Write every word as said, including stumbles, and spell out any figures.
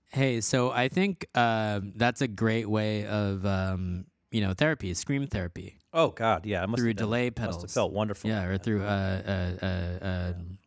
Hey, so I think um, that's a great way of um, you know therapy, scream therapy Oh God, yeah, it must through have been delay must have pedals, felt wonderful. yeah, or Yeah, through uh, uh, uh, uh, yeah.